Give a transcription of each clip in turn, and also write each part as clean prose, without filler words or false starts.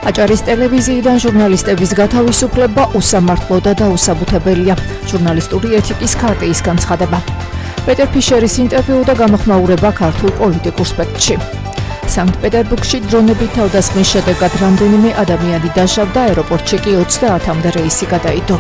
აჭარის ტელევიზიიდან ჟურნალისტების გათავისუფლება უსამართლო და დაუსაბუთებელია. ჟურნალისტური ეთიკის ქარტიის განცხადება. პეტერ ფიშერის ინტერვიუ და გამოხმაურება ქართულ პოლიტიკურ სპექტრში. სანქტ-პეტერბურგში დრონებით თავდასხმის შედეგად რამდენიმე ადამიანი დაშავდა, აეროპორტში კი 30-მდე რეისი გადაიდო.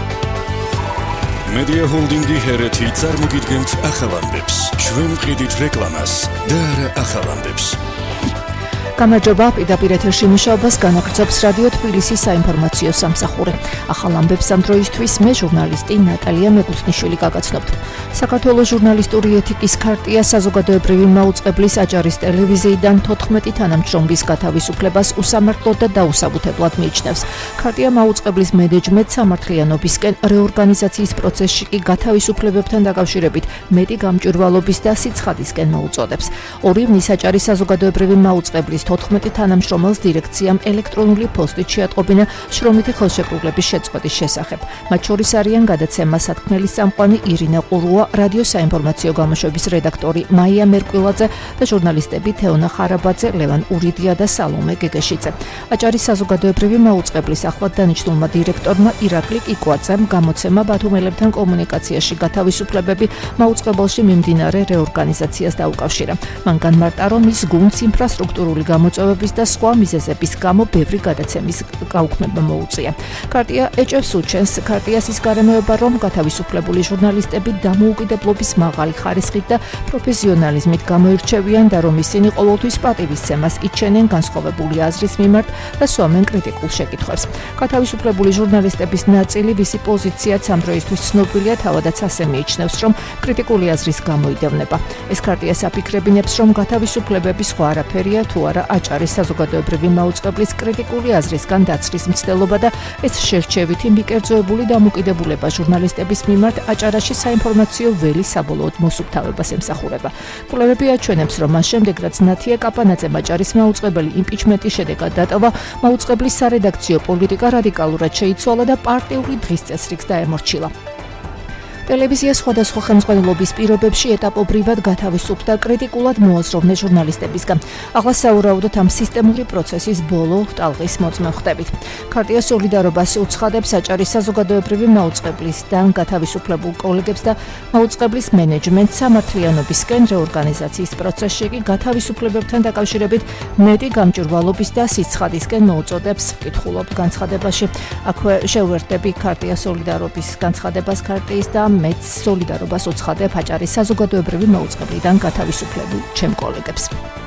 მედია ჰოლდინგი ჰერეთი წარმოგიდგენთ ახალამდებს. ჩვენ ვყიდით რეკლამას და არა ახალამდებს. გამარჯობა, პირდაპირ ეთერში მუშაობას განაგრძობს რადიო თბილისის საინფორმაციო სამსახური. ახალ ამბებს ამ დროისთვის მე ჟურნალისტი ნატალია მეკუთნიშვილი გაგაცნობთ. საქართველოს ჟურნალისტური ეთიკის ქარტია საზოგადოებრივი მაუწყებლის აჭარის ტელევიზიიდან 14 თანამშრომლის გათავისუფლებას უსამართლოდ და დაუსაბუთებლად მიიჩნევს. ქარტია მაუწყებლის მენეჯმენტს სამართლიანობისკენ რეორგანიზაციის პროცესში კი გათავისუფლებებთან დაკავშირებით მეტი გამჭვირვალობის და სიცხადისკენ მოუწოდებს. 2 ივნის აჭარის საზოგადოებრივი მაუწყებლის 14 თანამშრომელს დირექციამ ელექტრონული პოსტით შეატყობინა შრომითი ხელშეკრულების შეწყვეტის შესახებ. მათ შორის არიან გადაცემა სათქმელის წამყვანი ირინა ყურუა, რადიო საინფორმაციო გამოშვების რედაქტორი მაია მერკვილაძე და ჟურნალისტები თეონა ხარაბაძე, ლევან ურიდია და სალომე გეგეშიძე. აჭარის საზოგადოებრივი მაუწყებლის ახლად დანიშნულმა დირექტორმა ირაკლი კიკვაძემ გამოცემა ბათუმელებთან კომუნიკაციაში გათავისუფლებები მაუწყებელში მიმდინარე რეორგანიზაციას დაუკავშირა. მან განმარტა, რომ ის გუნდს ინფრასტრუქტურული გამოწვევების და სხვა მიზეზების გამო ბევრი გადაცემის გაუქმება მოუწია. ქარტია ეჭვს უჩენს ქარტიას ის გარემოება, რომ გათავისუფლებული ჟურნალისტები დამოუკიდებლობის მაღალი ხარისხით და პროფესიონალიზმით გამოირჩევიან და რომ ისინი ყოველთვის პატივისცემას იჩენენ განსხვავებული აზრის მიმართ და სვამენ კრიტიკულ შეკითხვებს. გათავისუფლებული ჟურნალისტების ნაწილი, ვისი პოზიციაც ამ დროისთვის ცნობილია, თავადაც ასე მიიჩნევს, რომ კრიტიკული აზრის გამოიდევნება. ეს ქარტიას აფიქრებინებს, რომ გათავისუფლებები სხვა არაფერია თუ არა აჭარის საზოგადოებრივი მაუწყებლის კრიტიკული აზრისგან დაცრის მცდელობა და ეს შერჩევითი მიკერძოებული დამოკიდებულება ჟურნალისტების მიმართ აჭარაში საინფორმაციო ველი საბოლოოდ მოსუფთავებას ემსახურება. კვლევები აჩვენებს, რომ მას შემდეგ რაც ნათია კაპანაძემ აჭარის მაუწყებელი იმპიჩმენტის შედეგად დატოვა, მაუწყებლის სარედაქციო პოლიტიკა რადიკალურად შეიცვალა და პარტიული დღის წესრიგს დაემორჩილა. ტელევიზია სხვადასხვა ხელმძღვანელობის პირობებში ეტაპობრივად გათავისუფლდა კრიტიკულად მოაზროვნე ჟურნალისტებისგან. ახლა საუბრობთ ამ სისტემური პროცესის ბოლო ტალღის მოწმე ხდებით. ქარტია სოლიდარობას უცხადებს აჭარის საზოგადოებრივი მაუწყებლისგან გათავისუფლებულ კოლეგებს და მაუწყებლის მენეჯმენტს სამართლიანობისკენ რეორგანიზაციის პროცესში კი გათავისუფლებებთან დაკავშირებით მეტი გამჭვირვალობის და სიცხადისკენ მოუწოდებს. ვკითხულობ განცხადებაში. აქვე შევერთები ქარტია სოლიდარობის განცხადებას ქარტიის და მეც სოლიდარობას უცხადებ აჭარის საზოგადოებრივი მაუწყებლიდან გათავისუფლებულ ჩემ კოლეგებს.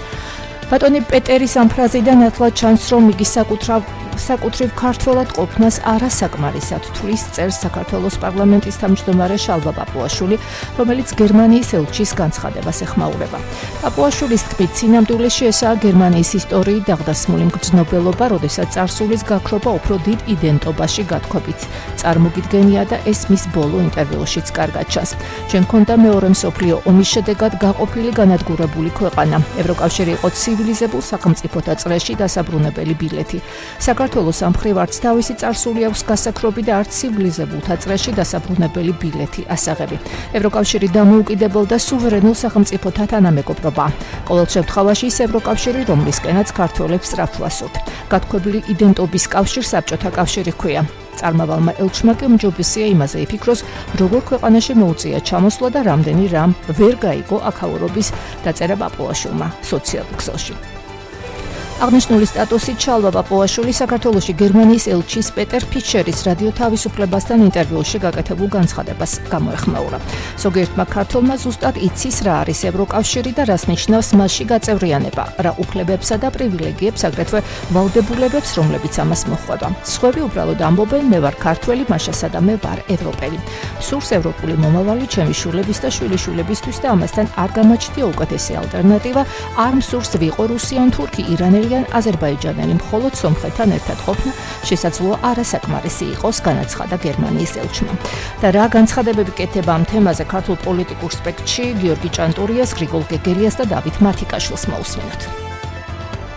ბატონი პეტერის ამ ფრაზიდან ათლა ჩანს, რომ იგი საკუთრივ ქართველად ყოფნას არასაკმარისად თვლის წერს საქართველოს პარლამენტის თავმჯდომარე შალვა პაპუაშვილი, რომელიც გერმანიის ელჩის განცხადებას ეხმაურება. პაპუაშვილის თქმით, სინამდვილეში ესაა გერმანიის ისტორიით დაღდასმული მგრძნობელობა, როდესაც წარსულის გაქრობა უფრო დიდ იდენტობაში გათქვებით წარმოგიდგენია და ეს მის ბოლო ინტერვიუშიც კარგად ჩანს. ჩვენ გვქონდა მეორე მსოფლიო ომის შედეგად გაყოფილი განადგურებული ქვეყანა. ევროკავშირი იყო ცივილიზებულ სახელმწიფოთა წრეში დასაბრუნებელი ბილეთი. საქართველოს ამ მხრივ არც თავისი წარსული აქვს გასაქრობი და არც ცივილიზებულთა წრეში დასაბრუნებელი ბილეთი ასაღები. ევროკავშირი დამოუკიდებელ და სუვერენულ სახელმწიფოთა თანამეგობრობაა. ყოველ შემთხვევაში ის ევროკავშირი, რომლისკენაც ქართველებს სწრაფვა სურთ. გათქვებილი იდენტობის კავშირს საბჭოთა კავშირი ჰქვია. წარმავალმა ელჩმა კი უმჯობესია იმაზე იფიქროს, როგორ ქვეყანაში მოუწია ჩამოსვლა და რამდენი რამ ვერ გაიგო აქაურობის დაწერა პაპუაშვილმა სოციალურ ქსელში. აღნიშნული სტატუსით შალვა პაპუაშვილი საქართველოში გერმანიის ელჩის პეტერ ფიშერის რადიო თავისუფლებასთან ინტერვიუში გაკეთებულ განცხადებას გამოეხმაურა. ზოგიერთმა ქართველმა ზუსტად იცის რა არის ევროკავშირი და რას ნიშნავს მასში გაწევრიანება, რა უფლებებსა და პრივილეგიებს, აგრეთვე ვალდებულებებს, რომლებიც ამას მოჰყვება. სხვები უბრალოდ ამბობენ, მე ვარ ქართველი, მაშასა და მე ვარ ევროპელი. სურს ევროპული მომავალი ჩემი შვილების და შვილიშვილებისთვის და ამასთან არ გამოჩნდა უკეთესი ალტერნატივა, არ მსურს ვიყო რუსიან, თურქი, ირანელი აზერბაიჯანელი, მხოლოდ სომხეთთან ერთად ყოფნა შესაძლოა არასაკმარისი იყოს, განაცხადა გერმანიის ელჩმა. და რა განცხადებები კეთება ამ თემაზე ქართულ პოლიტიკურ სპექტრში, გიორგი ჭანტურიას, გრიგოლ გეგელიას და დავით მათიკაშვილს მოусმინოთ.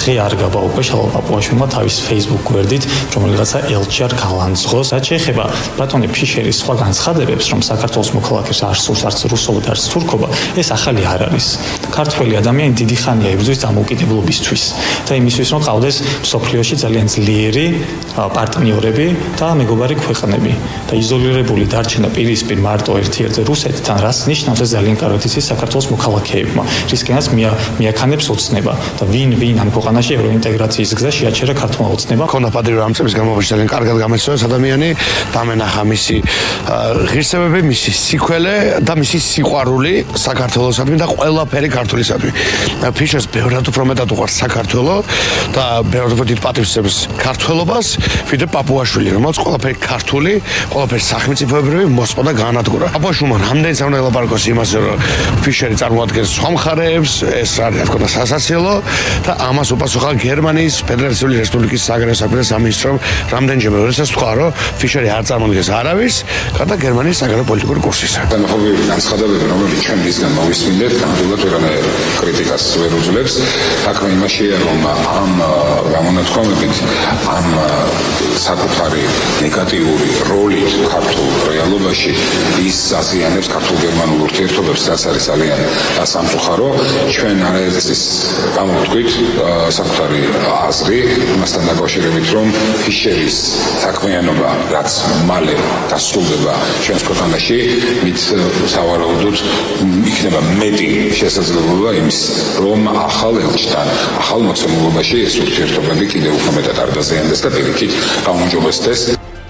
დღე არ გაბა უკვე შალვა პაპუაშვილმა თავის Facebook გვერდით, რომელიღაცა ელჩი არ გალანძღოს. რაც შეეხება ბატონი ფიშერის სხვა განცხადებებს, რომ საქართველოს მოქალაქეს არ სურს არც რუსული და არც თურქობა, ეს ახალი არ არის. ქართველი ადამიანი დიდი ხანია იბრძვის დამოუკიდებლობისთვის და იმისთვის, რომ ყავდეს მსოფლიოში ძალიან ძლიერი პარტნიორები და მეგობარი ქვეყნები და იზოლირებული დარჩენა პირისპირ მარტო ერთ-ერთზე რუსეთთან რას ნიშნავს ეს ძალიან კარგად იცის საქართველოს მოქალაქეებმა, რისკენაც მიაქანებს ოცნება და ვინ ამ ქვეყანაში ევროინტეგრაციის გზა შეაჩერა ქართულმა ოცნებამ. ქონდა პატივი ამ წლების განმავლობაში ძალიან კარგად გამეცნოს ადამიანი, დამენახა მისი ღირსებები, მისი სიქველე და მისი სიყვარული საქართველოსადმი და ყველაფერი ქართულისადმი. ფიშერს ბევრად უფრო მეტად უყვარს საქართველო და ბევრად უფრო დიდ პატივს ემს ქართველობას, ვიდრე პაპუაშვილი, რომელიც ყველაფერი ქართული, ყველაფერი სახელმწიფოებრივი მოსპო და განადგურა. პაპუაშვილმა რამდენიც არ უნდა ელაპარაკოს იმაზე, რომ ფიშერი წარმოადგენს სხვა მხარეებს, ეს არის თქო და სასაცილო და ამას უპასუხა გერმანიის ფედერაციული რესპუბლიკის საგარეო საქმეთა სამინისტრომ რამდენჯერმე როდესაც თქვა, რომ ფიშერი არ წარმოადგენს არავის, გარდა გერმანიის საგარეო პოლიტიკური კურსისა. განაყოფიერებები განცხადებები, რომელიც ჩვენ მისგან მოვისმინეთ, ნამდვილად ვეღარ კრიტიკას ვერ უძლებს. საქმე იმაშია, რომ ამ გამონათქვამებით ამ საკუთარი ნეგატიური როლით ქართულ რეალობაში ის აზიანებს ქართულ-გერმანულ ურთიერთობებს, რაც არის ძალიან სამწუხარო. ჩვენ არაერთის გამოვთქვით საკუთარი აზრი იმასთან დაკავშირებით, რომ ფიშერის საქმიანობა, რაც მალე დასრულდება ჩვენს ქვეყანაში, მით სავარაუდოდ იქნება მეტი შესაძლებლობა იმის, რომ ახალ ელჩთან, ახალ მოცემულობაში ეს ურთიერთობები კიდევ უფრო მეტად არ დაზიანდეს და პირიქით გაუმჯობესდეს.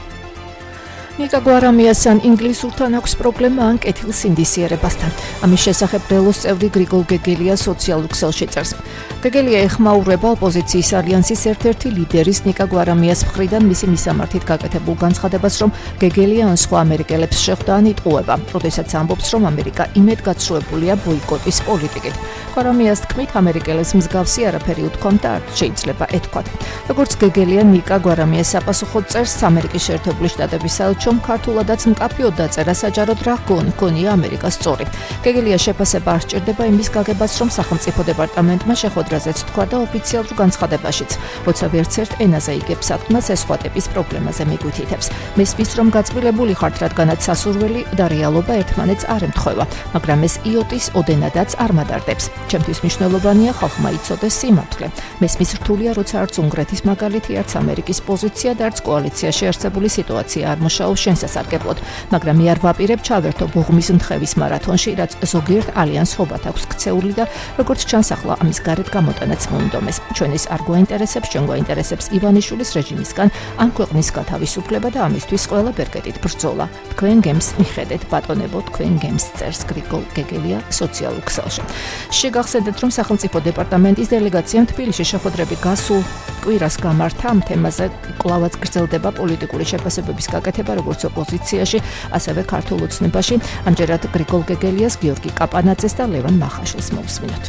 ნიკა გვარამიასთან ინგლისურთან აქვს პრობლემა ან კეთილს ინდისიერებასთან. ამის შესახებ ბრელოს წევრი გრიგოლ გეგელია სოციალურ ქსელში წერს. გეგელია ეხმაურება ოპოზიციის ალიანსის ერთ-ერთი ლიდერის ნიკა გვარამიას მხრიდან მისი მისამართით გაკეთებულ განცხადებას, რომ გეგელია ან სხვა ამერიკელებს შეხვდა ან იტყუება, როდესაც ამბობს, რომ ამერიკა იმედგაცრუებულია ბოიკოტის პოლიტიკით. გვარამიას თქმით, ამერიკელებს მსგავსი არაფერი უთქვამთ და არ შეიძლება ეთქვათ. როგორც გეგელია ნიკა გვარამიას საპასუხოდ წერს, ამერიკის შეერთებული შტატების საელჩომ ქართულადაც მკაფიოდ დაწერა საჯაროდ რა გონია ამერიკას სწორი. გეგელია შეფასება არ სჭირდება იმის გაგებას, რომ სახელმწიფო დეპარტამენტმა შეხვედრაზეც თქვა და ოფიციალურ განცხადებაშიც, როცა ვერცერთ ენაზე იგებს სათქმას ეს სხვა ტიპის პრობლემაზე მიგვითითებს. მესმის, რომ გაწმილებული ხართ, რადგანაც სასურველი და რეალობა ერთმანეთს არ ემთხვევა, მაგრამ ეს იოტის ოდენადაც არ მადარდებს. ჩემთვის მნიშვნელოვანია ხალხმა იცოდეს სიმართლე. მესმის რთულია, როცა არც უნგრეთის მაგალითი, არც ამერიკის პოზიცია და არც კოალიციაში არსებული სიტუაცია არ მუშაობს შესასარგებლოდ, მაგრამ მე არ ვაპირებ ჩავერთო ბოღმის მთხევის მარათონში, რაც ზოგიერთ ალიანს ხობათ აქვს ქცეული და როგორც ჩანს ახლა ამის გარეთ გამოტანაც მოუნდომეს. ჩვენ ეს არ გვაინტერესებს, ჩვენ გვაინტერესებს ივანიშვილის რეჟიმისგან ამ ქვეყნის გათავისუფლება და ამისთვის ყველა ბერკეტით ბრძოლა. თქვენ გემს მიხედეთ, ბატონებო, თქვენ გემს წერს გრიგოლ გეგელია სოციალურ ქსელში. შეგახსენდეთ, რომ სახელმწიფო დეპარტამენტის დელეგაციამ თბილისში შეხვედრები გასულ კვირას გამართა. ამ თემაზე კვლავაც გრძელდება პოლიტიკური შეფასებების გაკეთება როგორც ოპოზიციაში, ასევე ქართულ ოცნებაში. ამჯერად გრიგოლ გეგელიას, გიორგი კაპანაძეს და ლევან მახაშვილს მოვსმინოთ.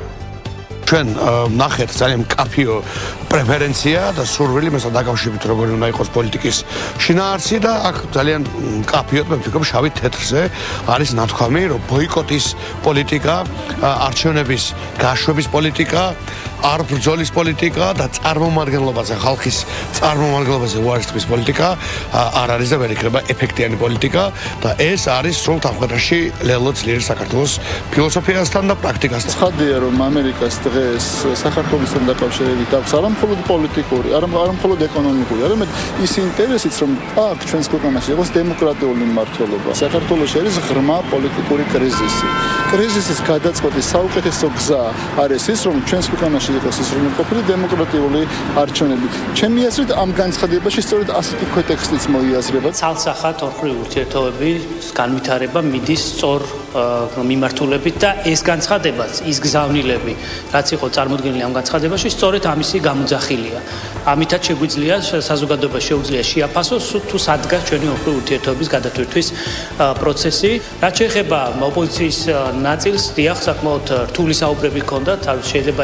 ჩვენ ნახეთ ძალიან მკაფიო პრეფერენცია და სურვილი მასთან დაკავშირებით როგორი უნდა იყოს პოლიტიკის შინაარსი და აქ ძალიან მკაფიოდ მე ვფიქრობ შავი თეთრზე არის ნათქვამი, რომ ბოიკოტის პოლიტიკა, არჩევნების გაშვების პოლიტიკა, არ ბრძოლის პოლიტიკა და წარმომადგენლობაზე, ხალხის წარმომადგენლობაზე უარესთვის პოლიტიკა არ არის და ვერ იქნება ეფექტიანი პოლიტიკა და ეს არის სრულ დამხვედრაში ლელო ძლიერი საქართველოს ფილოსოფიასთან და პრაქტიკასთან. ცხადია, რომ ამერიკას დღეს საქართველოსთან დაკავშირებით აქვს არა მხოლოდ პოლიტიკური, არა მხოლოდ ეკონომიკური, არამედ ის ინტერესიც, რომ აქ ჩვენს ქვეყანაში იყოს დემოკრატიული მმართველობა. საქართველოში არის ღრმა პოლიტიკური კრიზისი. კრიზისის გადაწყვეტის საუკეთესო გზა არის ის, რომ ჩვენს ქვეყანაში იყოს ის რომ ყოფილი დემოკრატიული არჩევნები. ჩემი აზრით ამ განცხადებაში სწორედ ასეთი ქვეტექსტიც მოიაზრება. ცალსახად ორხრივი ურთიერთობების განვითარება მიდის სწორ მიმართულებით და ეს განცხადებაც, ის გზავნილები, რაც იყო წარმოდგენილი ამ განცხადებაში, სწორედ ამისი გამოძახილია. ამითაც შეგვიძლია საზოგადოებას შეუძლია შეაფასოს თუ სადგას ჩვენი ორხრივი ურთიერთობების გადატვირთვის პროცესი. რაც შეეხება ოპოზიციის ნაწილს, დიახ, საკმაოდ რთული საუბრები ჰქონდა, შეიძლება ეს გზავნილი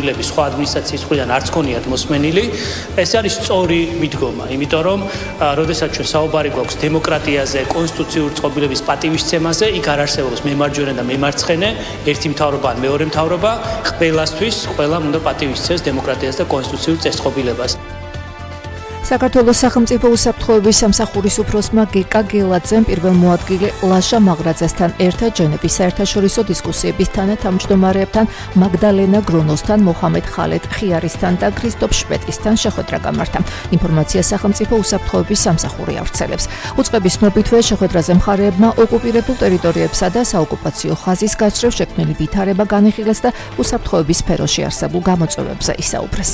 განხილვილების სხვა ადმინისტრაციის მხრიდან არც ქონიათ მოსმენილი. ეს არის სწორი მიდგომა, იმიტომ რომ როდესაც ჩვენ საუბარი გვაქვს დემოკრატიაზე, კონსტიტუციური წყობილების პატივისცემაზე, იქ არ არსებობს მემარჯვენე და მემარცხენე, ერთი მთავრობა ან მეორე მთავრობა, ყველასთვის, ყველამ უნდა პატივისცეს დემოკრატიას და კონსტიტუციურ წესწყობილებას. საქართველოს სახელმწიფო უსაფრთხოების სამსახურის უფროსმა გეკა გელაძემ პირველ მოადგილე ლაშა მაღრაძესთან ერთად ჟენევის საერთაშორისო დისკუსიების თანათავმჯდომარეებთან მაგდალენა გრონოსთან, მოჰამედ ხალედ ხიარისთან და კრისტოფ შპეტისთან შეხვედრა გამართა. ინფორმაცია სახელმწიფო უსაფრთხოების სამსახური ავრცელებს. უწყების ცნობითვე შეხვედრაზე მხარეებმა ოკუპირებულ ტერიტორიებსა და საოკუპაციო ხაზის გასწრებ შექმნილი ვითარება განიხილეს და უსაფრთხოების სფეროში არსებულ გამოწვევებზე ისაუბრეს.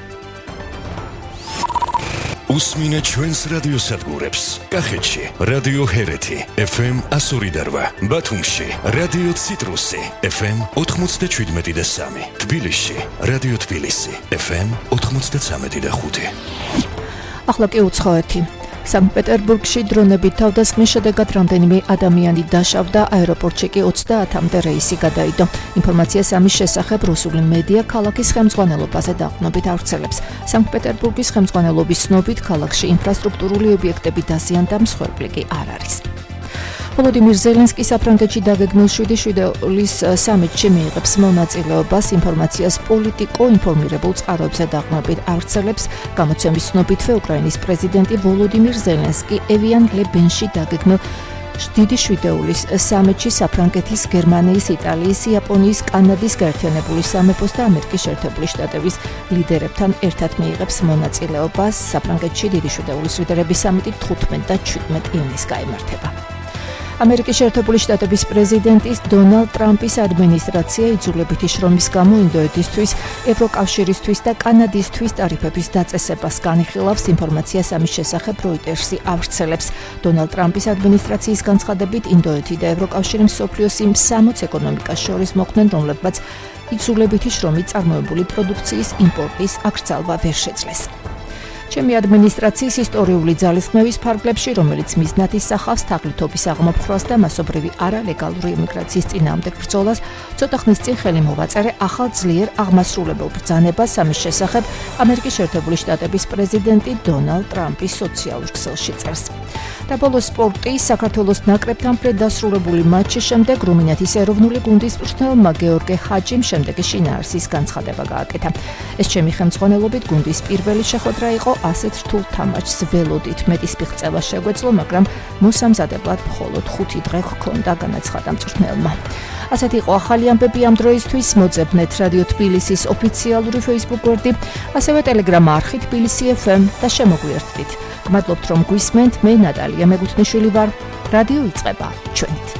უსმინეთ ჩვენს რადიოსადგურებს. კახეთში რადიო ჰერეთი FM 102.8, ბათუმში რადიო ციტრუსი FM 97.3, თბილისში რადიო თბილისი FM 93.5. ახლა კი უცხოეთი. სანქტ-პეტერბურგში დრონებით თავდასხმის შედეგად რამდენიმე ადამიანი დაშავდა, აეროპორტში კი 30-მდე რეისი გადაიდო. ინფორმაციას ამის შესახებ რუსული მედია ქალაქის ხელმძღვანელობაზე დაყრდნობით ავრცელებს. სანქტ-პეტერბურგის ხელმძღვანელობის ცნობით, ქალაქში ინფრასტრუქტურული ობიექტები დაზიანდა, მსხვერპლი კი არ არის. ვოლოდიმირ ზელენსკი საფრანგეთში დაგეგმილ 7-ლის სამიტში მიიღებს მონაწილეობას. ინფორმაციას პოლიტიკო ინფორმირებულ წყაროებზე დაყრდნობით ავრცელებს. გამოცემის ცნობითვე უკრაინის პრეზიდენტი ვოლოდიმირ ზელენსკი ევიან ლებენში დაგეგმილ დიდი 7-ლის სამიტში საფრანგეთის, გერმანიის, იტალიის, იაპონიის, კანადის, გაერთიანებული სამეფოს და ამერიკის შეერთებული შტატების ლიდერებთან ერთად მიიღებს მონაწილეობას. საფრანგეთში დიდი 7-ლის ლიდერების სამიტი 15 და 17 ივნისს გაიმართება. ამერიკის შეერთებული შტატების პრეზიდენტის დონალდ ტრამპის ადმინისტრაცია იძულებითი შრომის გამო ინდოეთისთვის, ევროკავშირისთვის და კანადისთვის ტარიფების დაწესებას განიხილავს. ინფორმაციას ამის შესახებ როიტერსი ავრცელებს. დონალდ ტრამპის ადმინისტრაციის განცხადებით, ინდოეთი და ევროკავშირი მსოფლიოს იმ 60 ეკონომიკას შორის მოხვდნენ, რომლებმაც იძულებითი შრომით წარმოებული პროდუქციის იმპორტის აკრძალვა ვერ შეძლეს. ჩემი ადმინისტრაციის ისტორიული ძალისხმევის ფარგლებში, რომელიც მიზნად ისახავს თაღლითობის აღმოფხვრას და მასობრივი არალეგალური იმიგრაციის წინააღმდეგ ბრძოლას, ცოტა ხნის წინ ხელი მოვაწერე ახალ ძლიერ აღმასრულებელ ბრძანებას. ამის შესახებ ამერიკის შეერთებული შტატების პრეზიდენტი დონალდ ტრამპი სოციალურ ქსელში წერს. და ბოლოს სპორტი. საქართველოს ნაკრებთან დასრულებული მატჩის შემდეგ რუმინეთის ეროვნული გუნდის მწვრთნელმა გეორგე ჰაჯიმ შემდეგი შინაარსის განცხადება გააკეთა. ეს ჩემი ხელმძღვანელობით გუნდის პირველი შეხვედრა იყო. ასეთ რთულ თამაშს ველოდით, მეტის მიღწევა შეგვეძლო, მაგრამ მოსამზადებლად მხოლოდ 5 დღე ჰქონდა, განაცხადა მწვრთნელმა. ასეთი იყო ახალი ამბები ამ დროისთვის. მოძებნეთ რადიო თბილისის ოფიციალური Facebook გვერდი, ასევე Telegram არხი თბილისი FM და შემოგვიერთდით. გმადლობთ რომ გვისმენთ. მე ნატალია მეგუთნიშვილი ვარ. რადიო იწყება ჩვენით.